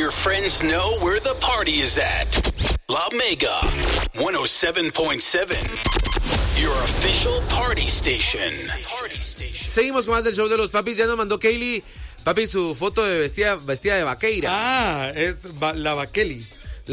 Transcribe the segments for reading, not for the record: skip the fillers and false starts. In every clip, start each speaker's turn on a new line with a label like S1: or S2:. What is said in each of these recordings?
S1: your friends know where the party is at. La Mega 107.7. Your official party station.
S2: Seguimos con más del show de los papis. Ya nos mandó Kaylee, papi, su foto de vestida de vaqueira.
S3: Ah, es la Vaqueli.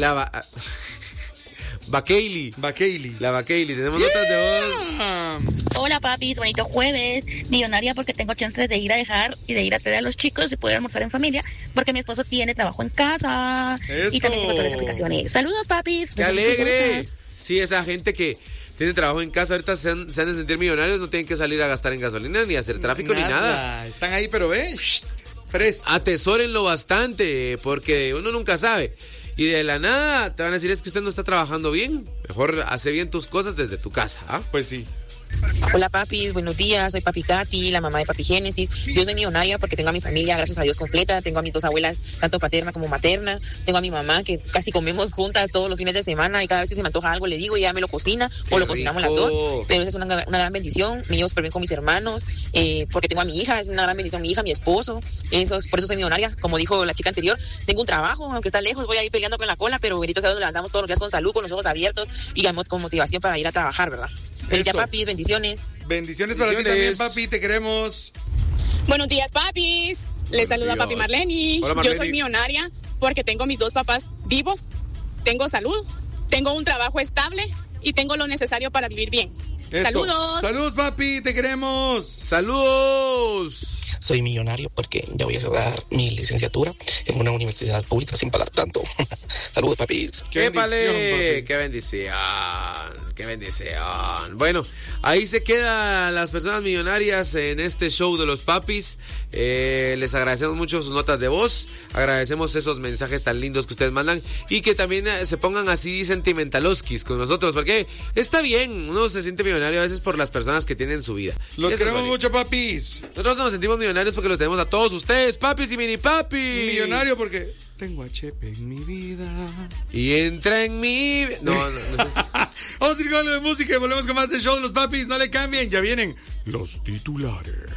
S2: Vaqueili. La Vaqueili. Tenemos notas de voz.
S4: Hola papis, bonito jueves. Millonaria porque tengo chances de ir a dejar y de ir a traer a los chicos y poder almorzar en familia porque mi esposo tiene trabajo en casa.
S3: Eso.
S4: Y también tengo todas las aplicaciones. Saludos papis.
S2: ¡Qué alegre! Sí, esa gente que tiene trabajo en casa ahorita se han de sentir millonarios, no tienen que salir a gastar en gasolina ni hacer tráfico ni nada.
S3: Están ahí, pero fresco.
S2: Atesórenlo bastante porque uno nunca sabe. Y de la nada te van a decir es que usted no está trabajando bien. Mejor hace bien tus cosas desde tu casa. ¿Ah?
S3: Pues sí.
S5: Hola papis, buenos días, soy papi Tati, la mamá de papi Génesis. Yo soy millonaria porque tengo a mi familia, gracias a Dios, completa. Tengo a mis dos abuelas, tanto paterna como materna. Tengo a mi mamá que casi comemos juntas todos los fines de semana y cada vez que se me antoja algo le digo y ella me lo cocina.
S2: Qué
S5: o lo cocinamos
S2: rico.
S5: las dos. Pero esa es una gran bendición. Me llevo súper bien con mis hermanos porque tengo a mi hija, es una gran bendición mi hija, mi esposo. Por eso soy millonaria, como dijo la chica anterior. Tengo un trabajo, aunque está lejos, voy a ir peleando con la cola, pero bendito sea Dios, nos levantamos todos los días con salud, con los ojos abiertos y con motivación para ir a trabajar, ¿verdad? Feliz día, papi, bendiciones.
S3: Bendiciones para ti también, papi, te queremos.
S6: Buenos días, papis. Les saluda papi Marleni.
S2: Hola, Marleni.
S6: Yo soy millonaria porque tengo mis dos papás vivos, tengo salud, tengo un trabajo estable y tengo lo necesario para vivir bien.
S3: Eso.
S6: Saludos.
S3: Saludos, papi, te queremos.
S2: Saludos.
S7: Soy millonario porque ya voy a cerrar mi licenciatura en una universidad pública sin pagar tanto. Saludos, papis.
S2: ¡Qué
S3: bendición,
S2: ¡Qué bendición! ¡Qué bendición! Bueno, ahí se quedan las personas millonarias en este show de los papis. Les agradecemos mucho sus notas de voz. Agradecemos esos mensajes tan lindos que ustedes mandan. Y que también se pongan así sentimentaloskis con nosotros. Porque está bien, uno se siente millonario a veces por las personas que tienen su vida.
S3: Los
S2: Eso
S3: queremos
S2: es
S3: mucho, papis.
S2: Nosotros nos sentimos millonarios porque los tenemos a todos ustedes, papis y mini papis.
S3: Millonario porque tengo a Chepe en mi vida.
S2: Y entra en mi... No sé si...
S3: Vamos a ir con algo de música y volvemos con más del show de los papis. No le cambien, ya vienen los titulares.